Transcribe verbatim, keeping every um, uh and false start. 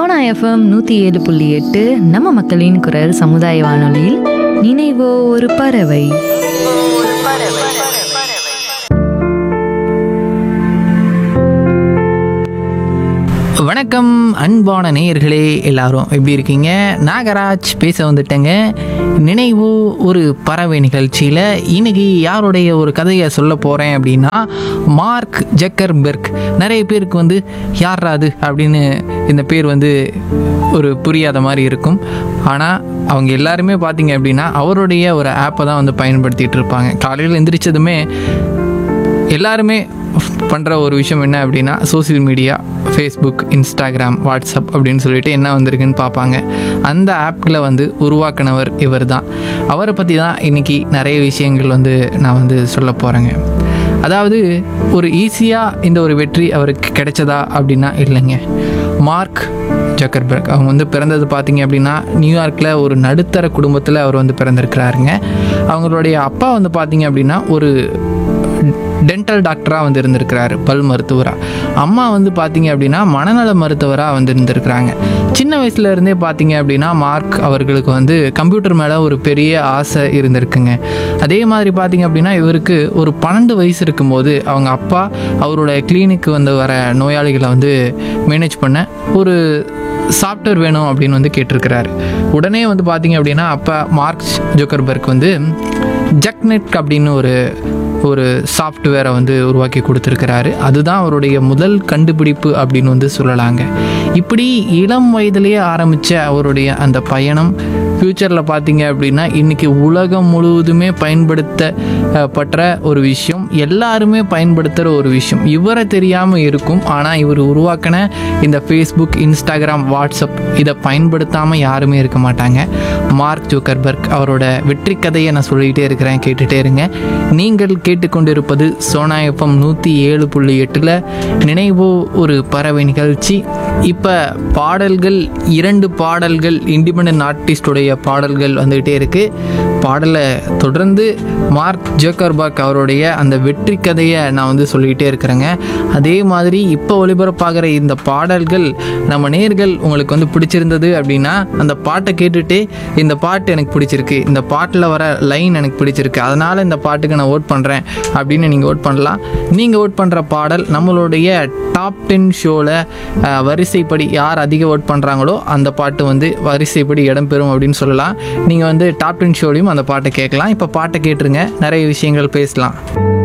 Sona FM நூற்றி ஏழு புள்ளி எட்டு நம்ம மக்களின் குரல் சமுதாய வானொலியில் நினைவோ ஒரு பறவை. வணக்கம் அன்பான நேயர்களே, எல்லாரும் எப்படி இருக்கீங்க? நாகராஜ் பேச வந்துட்டேங்க. நினைவு ஒரு பறவை நிகழ்ச்சியில் இன்னைக்கு யாருடைய ஒரு கதையை சொல்ல போகிறேன் அப்படின்னா, மார்க் ஜக்கர்பெர்க். நிறைய பேருக்கு வந்து யாரா அது அப்படின்னு இந்த பேர் வந்து ஒரு புரியாத மாதிரி இருக்கும். ஆனால் அவங்க எல்லாருமே பார்த்தீங்க அப்படின்னா அவருடைய ஒரு ஆப்பை தான் வந்து பயன்படுத்திகிட்டு இருப்பாங்க. காலையில் எந்திரிச்சதுமே எல்லாருமே பண்ணுற ஒரு விஷயம் என்ன அப்படின்னா, social media, Facebook, Instagram, WhatsApp அப்படின்னு சொல்லிட்டு என்ன வந்திருக்குன்னு பார்ப்பாங்க. அந்த ஆப்பில் வந்து உருவாக்கினவர் இவர் தான். அவரை பற்றி தான் இன்றைக்கி நிறைய விஷயங்கள் வந்து நான் வந்து சொல்ல போகிறேங்க. அதாவது ஒரு ஈஸியாக இந்த ஒரு வெற்றி அவருக்கு கிடைச்சதா அப்படின்னா இல்லைங்க. மார்க் ஜக்கர்பெர்க் அவங்க வந்து பிறந்தது பார்த்தீங்க அப்படின்னா நியூயார்க்கில் ஒரு நடுத்தர குடும்பத்தில் அவர் வந்து பிறந்திருக்கிறாருங்க. அவங்களுடைய அப்பா வந்து பார்த்தீங்க அப்படின்னா ஒரு டென்டல் டாக்டராக வந்து இருந்திருக்கிறாரு, பல் மருத்துவராக. அம்மா வந்து பார்த்தீங்க அப்படின்னா மனநல மருத்துவராக வந்து இருந்திருக்கிறாங்க. சின்ன வயசுல இருந்தே பார்த்தீங்க அப்படின்னா மார்க் அவர்களுக்கு வந்து கம்ப்யூட்டர் மேலே ஒரு பெரிய ஆசை இருந்திருக்குங்க. அதே மாதிரி பார்த்தீங்க அப்படின்னா இவருக்கு ஒரு பன்னெண்டு வயசு இருக்கும்போது அவங்க அப்பா அவரோட கிளினிக்கு வந்து வர நோயாளிகளை வந்து மேனேஜ் பண்ண ஒரு சாஃப்ட்வேர் வேணும் அப்படின்னு வந்து கேட்டிருக்கிறாரு. உடனே வந்து பார்த்தீங்க அப்படின்னா அப்போ மார்க் ஜக்கர்பெர்க் வந்து ஜக்நெட் அப்படின்னு ஒரு ஒரு சாஃப்ட்வேரை வந்து உருவாக்கி கொடுத்துருக்கிறாரு. அதுதான் அவருடைய முதல் கண்டுபிடிப்பு அப்படின்னு வந்து சொல்லலாங்க. இப்படி இளம் வயதிலேயே ஆரம்பித்த அவருடைய அந்த பயணம் ஃப்யூச்சரில் பார்த்தீங்க அப்படின்னா இன்றைக்கி உலகம் முழுவதுமே பயன்படுத்தப்பட்ட ஒரு விஷயம், எல்லாருமே பயன்படுத்துகிற ஒரு விஷயம். இவரை தெரியாமல் இருக்கும், ஆனால் இவர் உருவாக்கின இந்த ஃபேஸ்புக், இன்ஸ்டாகிராம், வாட்ஸ்அப் இதை பயன்படுத்தாமல் யாருமே இருக்க மாட்டாங்க. மார்க் ஜக்கர்பெர்க் அவரோட வெற்றி கதையை நான் சொல்லிகிட்டே இருக்கிறேன், கேட்டுகிட்டே இருங்க. நீங்கள் கேட்டுக்கொண்டிருப்பது சோனா எஃப்எம் நூற்றி ஏழு புள்ளி எட்டில் நினைவோ ஒரு பறவை நிகழ்ச்சி. இப்போ பாடல்கள், இரண்டு பாடல்கள், இண்டிபெண்டன்ட் ஆர்டிஸ்டுடைய பாடல்கள் வந்துகிட்டே இருக்குது. பாடலை தொடர்ந்து மார்க் ஜக்கர்பெர்க் அவருடைய அந்த வெற்றி கதையை நான் வந்து சொல்லிக்கிட்டே இருக்கிறேங்க. அதே மாதிரி இப்போ ஒளிபரப்பாகிற இந்த பாடல்கள் நம்ம நேர்கள் உங்களுக்கு வந்து பிடிச்சிருந்தது அப்படின்னா அந்த பாட்டை கேட்டுட்டு இந்த பாட்டு எனக்கு பிடிச்சிருக்கு, இந்த பாட்டில் வர லைன் எனக்கு பிடிச்சிருக்கு, அதனால் இந்த பாட்டுக்கு நான் ஓட் பண்ணுறேன் அப்படின்னு நீங்கள் ஓட் பண்ணலாம். நீங்கள் ஓட் பண்ணுற பாடல் நம்மளுடைய டாப் டென் ஷோவில் வரிசைப்படி யார் அதிக ஓட் பண்ணுறாங்களோ அந்த பாட்டு வந்து வரிசைப்படி இடம்பெறும் அப்படின்னு சொல்லலாம். நீங்கள் வந்து டாப் டென் ஷோலையும் அந்த பாட்டை கேட்கலாம். இப்போ பாட்டை கேட்டுருங்க, நிறைய விஷயங்கள் பேசலாம்.